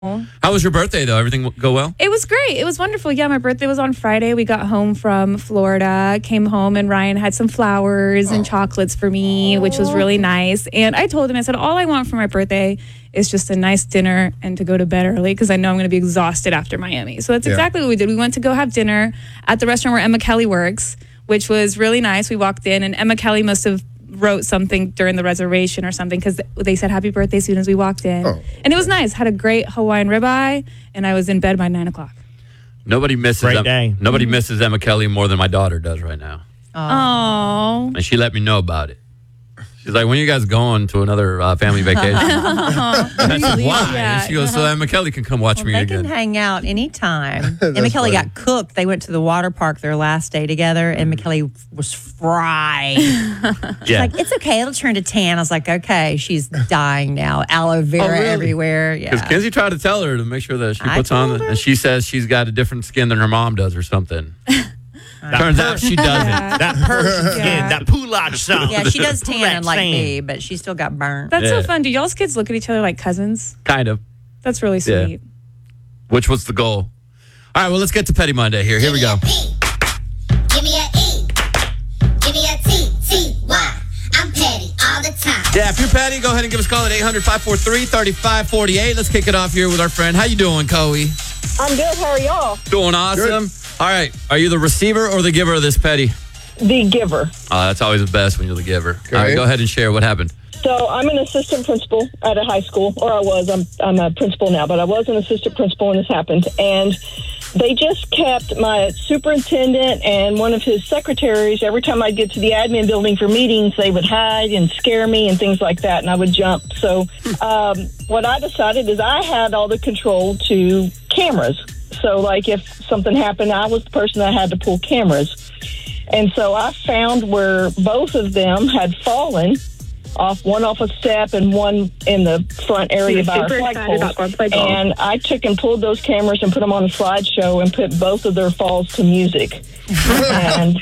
How was your birthday, though? Everything go well? It was great. It was wonderful. Yeah, my birthday was on Friday. We got home from Florida, came home, and Ryan had some flowers and chocolates for me, which was really nice. And I told him, I said, all I want for my birthday is just a nice dinner and to go to bed early because I know I'm going to be exhausted after Miami. So that's exactly what we did. We went to go have dinner at the restaurant where Emma Kelly works, which was really nice. We walked in, and Emma Kelly must have wrote something during the reservation or something because they said happy birthday as soon as we walked in. And it was nice. Had a great Hawaiian ribeye, and I was in bed by 9 o'clock. Nobody misses Emma Kelly more than my daughter does right now. Oh. And she let me know about it. She's like, when are you guys going to another family vacation? And I said, why? And she goes, so Emma Kelly can come watch me they again. They can hang out anytime. Emma Kelly got cooked. They went to the water park their last day together, and Emma Kelly was fried. She's like, it's okay. It'll turn to tan. I was like, okay. She's dying now. Aloe vera everywhere. Yeah. Because Kenzie tried to tell her to make sure that she puts on, and she says she's got a different skin than her mom does or something. Turns out she doesn't. That Persian skin, that poularde sauce. Yeah, she does tan like me, but she still got burnt. That's so fun. Do y'all's kids look at each other like cousins? Kind of. That's really sweet. Yeah. Which was the goal. All right, well, let's get to Petty Monday here. Here we go. Give me an E. Give me a T. T-Y. I'm petty all the time. Yeah, if you're petty, go ahead and give us a call at 800-543-3548. Let's kick it off here with our friend. How you doing, Coey? I'm good. How are y'all? Doing awesome. Good. All right. Are you the receiver or the giver of this petty? The giver. That's always the best when you're the giver. Okay. All right, go ahead and share what happened. So I'm an assistant principal at a high school, or I was. I'm a principal now, but I was an assistant principal when this happened. And they just kept my superintendent and one of his secretaries. Every time I'd get to the admin building for meetings, they would hide and scare me and things like that, and I would jump. So what I decided is I had all the control to cameras. So, like, if something happened, I was the person that had to pull cameras. And so I found where both of them had fallen off, one off a step and one in the front area by our flagpoles. And I took and pulled those cameras and put them on a slideshow and put both of their falls to music. And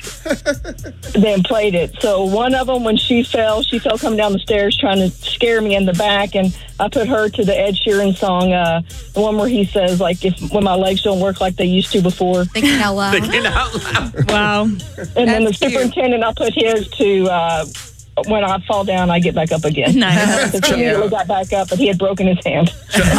then played it. So one of them, when she fell coming down the stairs trying to scare me in the back, and I put her to the Ed Sheeran song, the one where he says, like, when my legs don't work like they used to before. Thinking out loud. Thinking out loud. Wow. And then the superintendent, I put his to when I fall down, I get back up again. Nice. Because he really got back up, but he had broken his hand.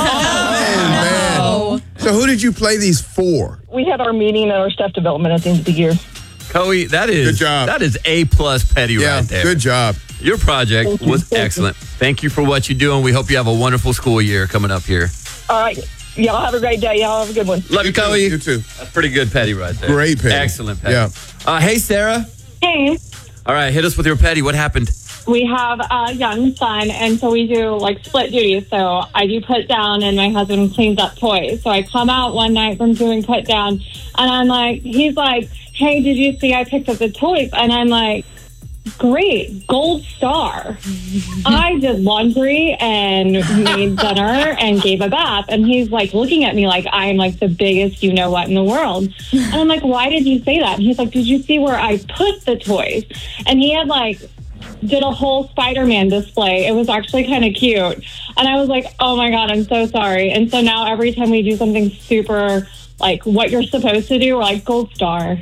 Oh, man. So who did you play these for? We had our meeting at our staff development at the end of the year. Coey, that is good job. That is A-plus petty right there. Good job. Your project was excellent. Thank you for what you do, and we hope you have a wonderful school year coming up here. All right. Y'all have a great day. Y'all have a good one. Love you, Coey. You too. That's pretty good petty right there. Great petty. Excellent petty. Yeah. Hey, Sarah. Hey. All right, hit us with your petty. What happened? We have a young son, and so we do, like, split duties. So I do put down, and my husband cleans up toys. So I come out one night from doing put down, and I'm like, he's like, hey, did you see I picked up the toys? And I'm like, great, gold star. I did laundry and made dinner and gave a bath. And he's like looking at me like I'm like the biggest you-know-what in the world. And I'm like, why did you say that? And he's like, did you see where I put the toys? And he had like did a whole Spider-Man display. It was actually kind of cute. And I was like, oh my God, I'm so sorry. And so now every time we do something super like what you're supposed to do, we're like, gold star.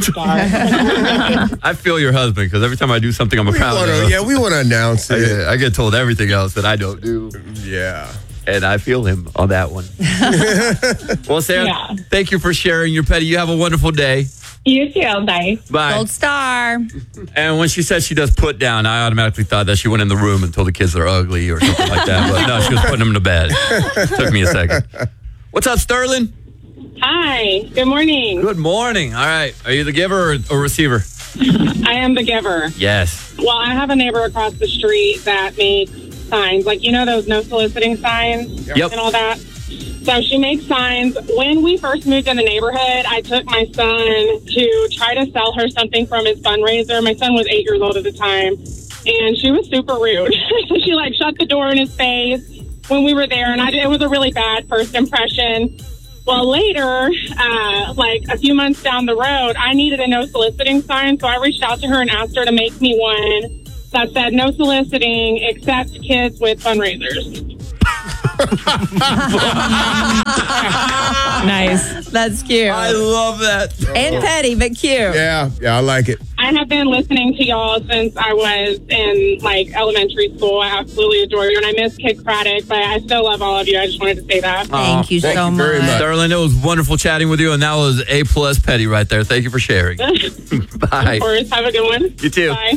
I feel your husband because every time I do something I'm proud of. Yeah, we want to announce it. I get told everything else that I don't do. Yeah. And I feel him on that one. Well, Sarah, thank you for sharing your petty. You have a wonderful day. You too. Bye. Bye. Gold star. And when she said she does put down, I automatically thought that she went in the room and told the kids they're ugly or something like that. But no, she was putting them to bed. Took me a second. What's up, Sterling? Hi. Good morning. Good morning. All right. Are you the giver or receiver? I am the giver. Yes. Well, I have a neighbor across the street that makes signs. Like, you know those no soliciting signs and all that? So she makes signs. When we first moved in the neighborhood, I took my son to try to sell her something from his fundraiser. My son was 8 years old at the time, and she was super rude. So she, like, shut the door in his face when we were there, and it was a really bad first impression. Well, later, like a few months down the road, I needed a no soliciting sign, so I reached out to her and asked her to make me one that said no soliciting except kids with fundraisers. Nice. That's cute. I love that. And petty, but cute. Yeah, I like it. I have been listening to y'all since I was in elementary school. I absolutely adore you, and I miss Kid Craddock, but I still love all of you. I just wanted to say that. Thank you so much. very much. Sterling, it was wonderful chatting with you, and that was A+ petty right there. Thank you for sharing. Bye. Of course, have a good one. You too. Bye.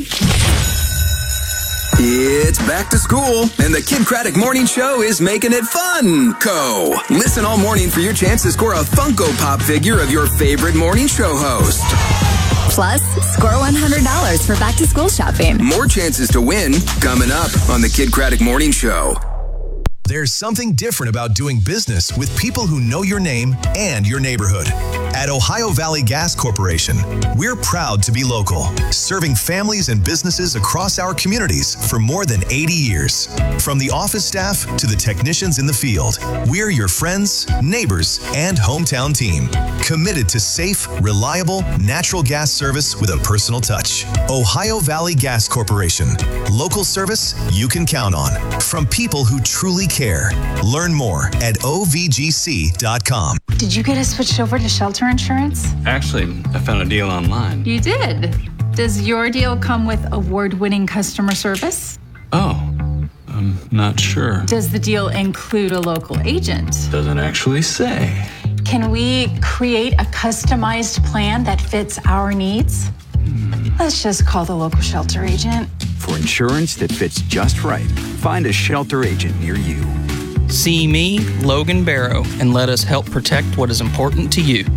It's back to school, and the Kid Craddock Morning Show is making it fun. Listen all morning for your chance to score a Funko Pop figure of your favorite morning show host. Plus, score $100 for back to school shopping. More chances to win coming up on the Kid Craddock Morning Show. There's something different about doing business with people who know your name and your neighborhood. At Ohio Valley Gas Corporation, we're proud to be local, serving families and businesses across our communities for more than 80 years. From the office staff to the technicians in the field, we're your friends, neighbors, and hometown team. Committed to safe, reliable, natural gas service with a personal touch. Ohio Valley Gas Corporation. Local service you can count on. From people who truly care. Learn more at ovgc.com. Did you get us switched over to shelter insurance? Actually, I found a deal online. You did. Does your deal come with award-winning customer service? Oh, I'm not sure. Does the deal include a local agent? Doesn't actually say. Can we create a customized plan that fits our needs? Let's just call the local shelter agent. For insurance that fits just right, find a shelter agent near you. See me, Logan Barrow, and let us help protect what is important to you.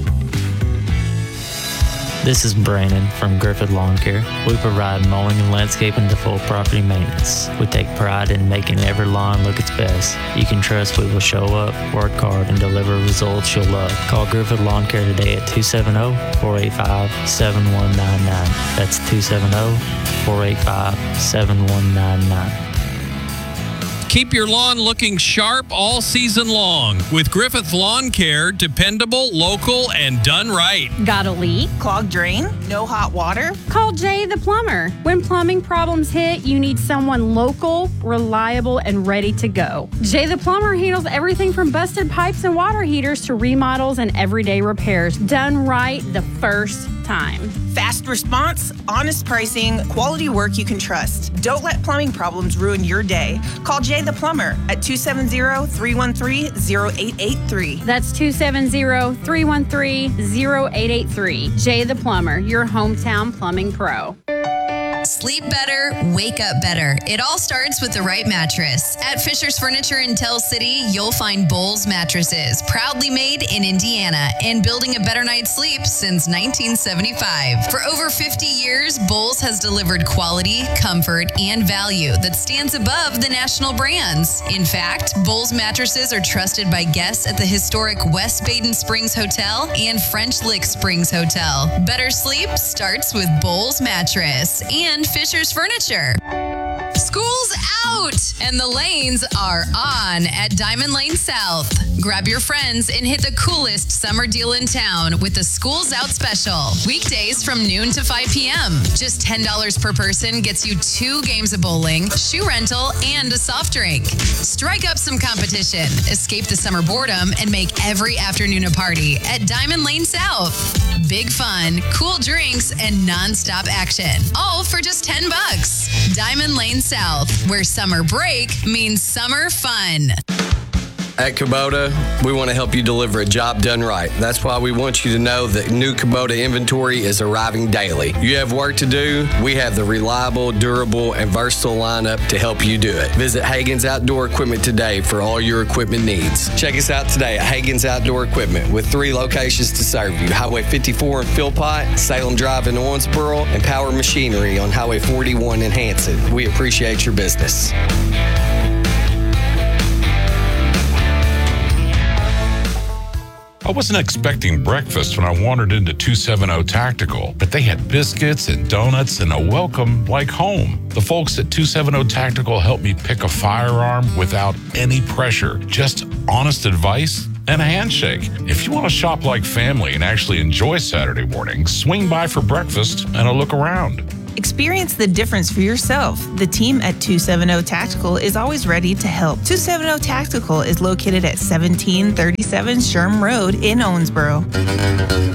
This is Brandon from Griffith Lawn Care. We provide mowing and landscaping to full property maintenance. We take pride in making every lawn look its best. You can trust we will show up, work hard, and deliver results you'll love. Call Griffith Lawn Care today at 270-485-7199. That's 270-485-7199. Keep your lawn looking sharp all season long with Griffith Lawn Care. Dependable, local, and done right. Got a leak? Clogged drain? No hot water? Call Jay the Plumber. When plumbing problems hit, you need someone local, reliable, and ready to go. Jay the Plumber handles everything from busted pipes and water heaters to remodels and everyday repairs. Done right the first time. Fast response, honest pricing, quality work you can trust. Don't let plumbing problems ruin your day. Call Jay the Plumber at 270-313-0883. That's 270-313-0883. Jay the Plumber, your hometown plumbing pro. Sleep better, wake up better. It all starts with the right mattress. At Fisher's Furniture in Tell City, you'll find Bowles mattresses, proudly made in Indiana and building a better night's sleep since 1975. For over 50 years, Bowles has delivered quality, comfort, and value that stands above the national brands. In fact, Bowles mattresses are trusted by guests at the historic West Baden Springs Hotel and French Lick Springs Hotel. Better sleep starts with Bowles mattress and Fisher's Furniture. School's out and the lanes are on at Diamond Lane South. Grab your friends and hit the coolest summer deal in town with the School's Out special. Weekdays from noon to 5 p.m. Just $10 per person gets you 2 games of bowling, shoe rental, and a soft drink. Strike up some competition, escape the summer boredom, and make every afternoon a party at Diamond Lane South. Big fun, cool drinks, and nonstop action. All for just $10. Diamond Lane South, where summer break means summer fun. At Kubota, we want to help you deliver a job done right. That's why we want you to know that new Kubota inventory is arriving daily. You have work to do, we have the reliable, durable, and versatile lineup to help you do it. Visit Hagen's Outdoor Equipment today for all your equipment needs. Check us out today at Hagen's Outdoor Equipment with 3 locations to serve you. Highway 54 in Philpott, Salem Drive in Owensboro, and Power Machinery on Highway 41 in Hanson. We appreciate your business. I wasn't expecting breakfast when I wandered into 270 Tactical, but they had biscuits and donuts and a welcome like home. The folks at 270 Tactical helped me pick a firearm without any pressure, just honest advice and a handshake. If you want to shop like family and actually enjoy Saturday morning, swing by for breakfast and a look around. Experience the difference for yourself. The team at 270 Tactical is always ready to help. 270 Tactical is located at 1737 Sherm Road in Owensboro.